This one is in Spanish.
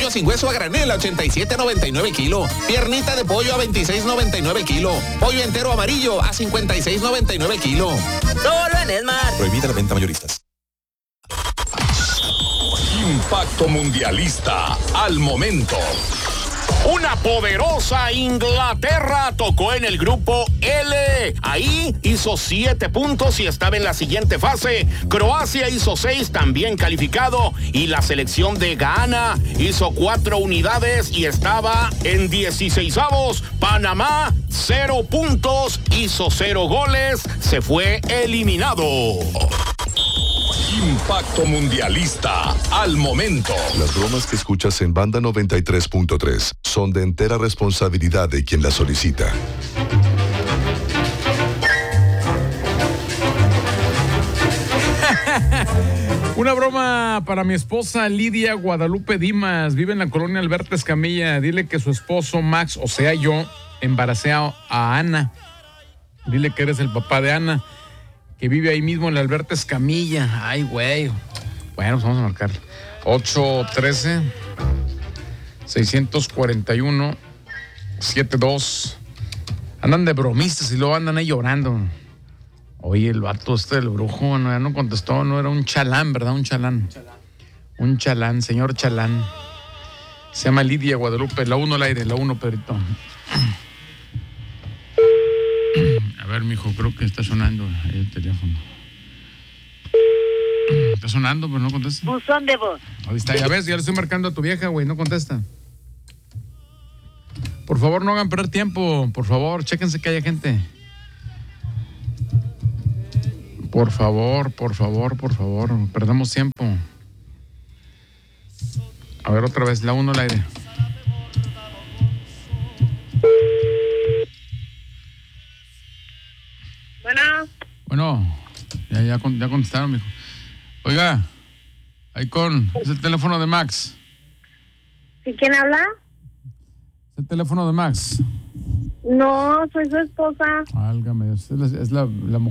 Sin hueso a granel a 87.99 el kilo. Piernita de pollo a 26.99 el kilo. Pollo entero amarillo a 56.99 el kilo. Solo en Esmar. Prohibida la venta mayoristas. Impacto Mundialista al momento. Una poderosa Inglaterra tocó en el grupo L. Ahí hizo 7 puntos y estaba en la siguiente fase. Croacia hizo 6, también calificado. Y la selección de Ghana hizo 4 unidades y estaba en 16avos. Panamá, 0 puntos, hizo 0 goles, se fue eliminado. Impacto Mundialista al momento. Las bromas que escuchas en Banda 93.3 son de entera responsabilidad de quien las solicita. Una broma para mi esposa Lidia Guadalupe Dimas. Vive en la colonia Alberto Escamilla. Dile que su esposo Max, o sea yo, embaracé a Ana. Dile que eres el papá de Ana, que vive ahí mismo en la Alberto Escamilla. Ay, güey. Bueno, pues vamos a marcar. 813-641-72. Andan de bromistas y luego andan ahí llorando. Oye, el vato del brujo, no, ya no contestó, no era un chalán, ¿verdad? Un chalán. Un chalán, señor chalán. Se llama Lidia Guadalupe, la 1 al aire, la 1, Pedrito. A ver, mijo, creo que está sonando ahí el teléfono. Está sonando, pero no contesta. Buzón de voz. Ahí está, ya ves, ya le estoy marcando a tu vieja, güey, no contesta. Por favor, no hagan perder tiempo, por favor, chéquense que haya gente. Por favor, perdemos tiempo. A ver, otra vez, la 1 al aire. Bueno, ya contestaron, mijo. Oiga, ahí es el teléfono de Max. ¿Sí, quién habla? Es el teléfono de Max. No, soy su esposa. Válgame, es la mujer.